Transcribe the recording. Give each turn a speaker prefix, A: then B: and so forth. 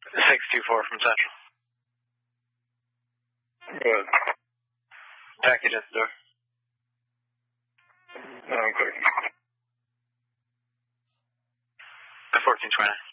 A: 624 from Central.
B: Good.
A: Package at the door.
B: I'm clear.
A: 1429.